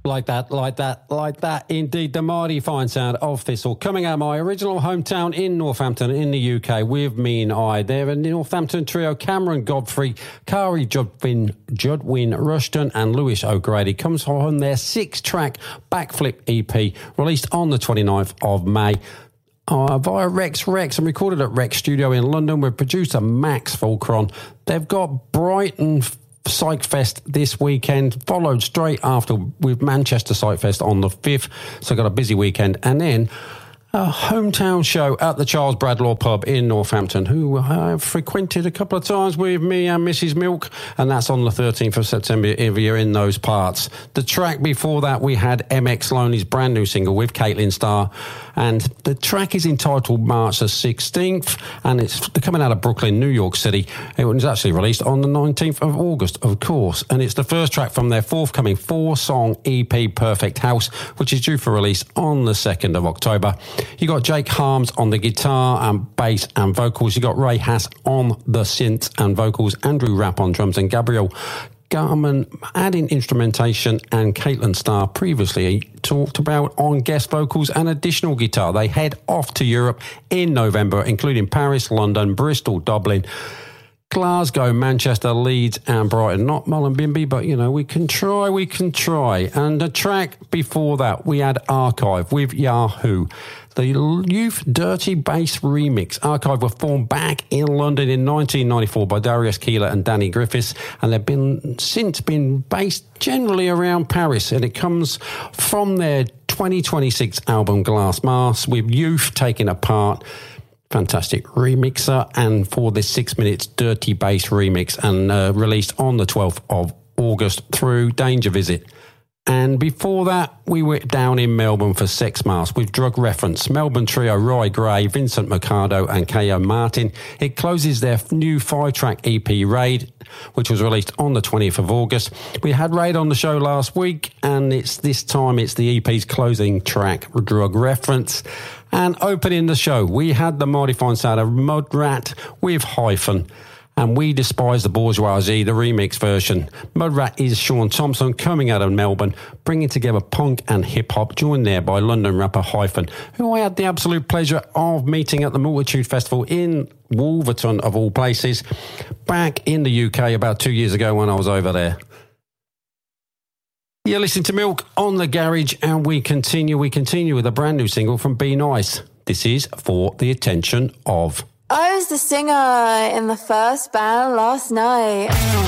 Like that. Indeed, the mighty fine sound of Thistle coming out of my original hometown in Northampton in the UK with Me and I. They're a Northampton trio, Cameron Godfrey, Kari Judwin Rushton and Lewis O'Grady. Comes from their 6-track Backflip EP released on the 29th of May. Via Rex and recorded at Rex Studio in London with producer Max Fulcron. They've got Brighton Psych Fest this weekend, followed straight after with Manchester Psych Fest on the 5th, so got a busy weekend, and then a hometown show at the Charles Bradlaugh pub in Northampton, who I have frequented a couple of times with me and Mrs. Milk, and that's on the 13th of September if you're in those parts. The track before that, we had MX Lonely's brand new single with Caitlin Starr, and the track is entitled March the 16th, and it's coming out of Brooklyn, New York City. It was actually released on the 19th of August, of course, and it's the first track from their forthcoming 4-song EP Perfect House, which is due for release on the 2nd of October. You got Jake Harms on the guitar and bass and vocals. You got Ray Hass on the synths and vocals, Andrew Rapp on drums, and Gabriel Garman adding instrumentation, and Caitlin Starr previously talked about on guest vocals and additional guitar. They head off to Europe in November, including Paris, London, Bristol, Dublin, Glasgow, Manchester, Leeds and Brighton. Not Mullumbimby, but, you know, we can try. And the track before that, we had Archive with Yahoo. The Youth Dirty Bass remix. Archive were formed back in London in 1994 by Darius Keeler and Danny Griffiths, and they've since been based generally around Paris, and it comes from their 2026 album Glass Mass, with Youth taking a part. Fantastic remixer, and for this 6 minutes Dirty Bass remix, and released on the 12th of August through Danger Visit. And before that, we were down in Melbourne for Sex Mask with Drug Reference, Melbourne trio Roy Gray, Vincent Mercado and K.O. Martin. It closes their new 5-track EP Raid, which was released on the 20th of August. We had Raid on the show last week, and this time it's the EP's closing track, Drug Reference. And opening the show, we had the mighty fine sound of Mudrat with Hyphen. And We Despise the Bourgeoisie, the remix version. Mudrat is Sean Thompson, coming out of Melbourne, bringing together punk and hip-hop, joined there by London rapper Hyphen, who I had the absolute pleasure of meeting at the Multitude Festival in Wolverton, of all places, back in the UK about 2 years ago when I was over there. You're listening to Milk on the Garage, and we continue with a brand new single from Be Nice. This is For the Attention of... I was the singer in the first band last night.